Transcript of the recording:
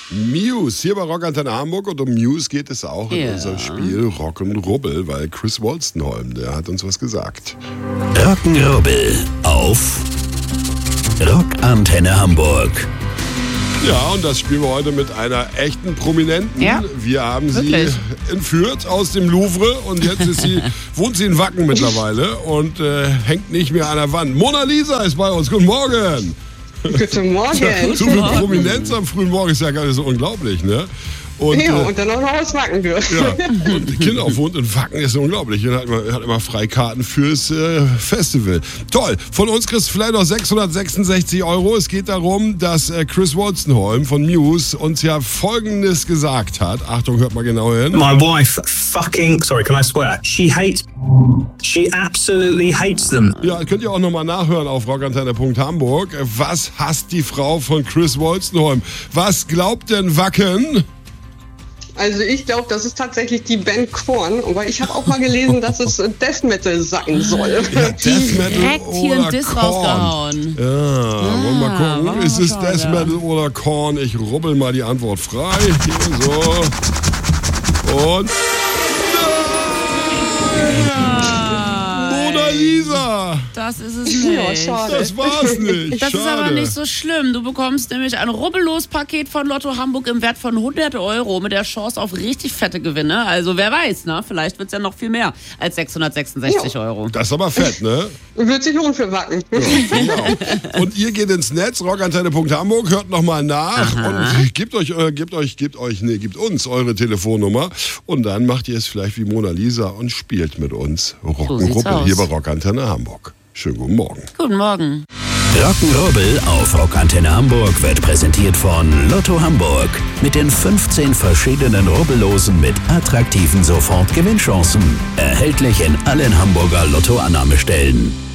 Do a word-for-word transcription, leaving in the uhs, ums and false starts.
Muse, hier bei Rockantenne Hamburg, und um Muse geht es auch in Ja. unserem Spiel Rock'n'Rubbel, weil Chris Wolstenholme, der hat uns was gesagt. Rock'n'Rubbel auf Rockantenne Hamburg. Ja, und das spielen wir heute mit einer echten Prominenten. Ja, wir haben wirklich. sie entführt aus dem Louvre und jetzt ist sie, wohnt sie in Wacken mittlerweile und äh, hängt nicht mehr an der Wand. Mona Lisa ist bei uns. Guten Morgen. Guten Morgen. So viel Prominenz am frühen Morgen ist ja gar nicht so unglaublich, ne? Und, Ja, äh, und dann auch noch aus Wacken dürfen. Ja, und Kinder wohnt in Wacken, ist unglaublich. Er hat immer, hat immer Freikarten fürs äh, Festival. Toll. Von uns kriegst du vielleicht noch sechshundertsechsundsechzig Euro. Es geht darum, dass äh, Chris Wolstenholme von Muse uns ja Folgendes gesagt hat. Achtung, hört mal genau hin. My wife fucking, sorry, can I swear? She hates, she absolutely hates them. Ja, könnt ihr auch nochmal nachhören auf rockantenne Punkt hamburg. Was hasst die Frau von Chris Wolstenholme? Was glaubt denn Wacken? Also ich glaube, das ist tatsächlich die Band Korn, aber ich habe auch mal gelesen, dass es Death Metal sein soll. Ja, Death Metal Direkt hier oder ein Diss Korn. rausgehauen. Ja, wollen wir mal gucken. wollen wir Ist mal es schauen, Death ja. Metal oder Korn? Ich rubbel mal die Antwort frei. Hier so. Und Mona Lisa! Das ist es Ja, nicht. schade. Das war's nicht. Das Schade. ist aber nicht so schlimm. Du bekommst nämlich ein Rubbellos-Paket von Lotto Hamburg im Wert von hundert Euro mit der Chance auf richtig fette Gewinne. Also wer weiß, ne? Vielleicht wird's ja noch viel mehr als sechshundertsechsundsechzig Ja. Euro. Das ist aber fett, ne? Wird sich lohnen für Wacken. Ja, finde ich auch. Und ihr geht ins Netz, rockantenne Punkt hamburg, hört nochmal nach und gebt euch, äh, gebt euch, gebt euch, nee, gebt uns eure Telefonnummer und dann macht ihr es vielleicht wie Mona Lisa und spielt mit uns sieht's Rock'n'Rubbel aus. hier bei Rockantenne Hamburg. Schönen guten Morgen. Guten Morgen. Rock'n'Rubbel auf Rockantenne Hamburg wird präsentiert von Lotto Hamburg. Mit den fünfzehn verschiedenen Rubbellosen mit attraktiven Sofortgewinnchancen. Erhältlich in allen Hamburger Lottoannahmestellen.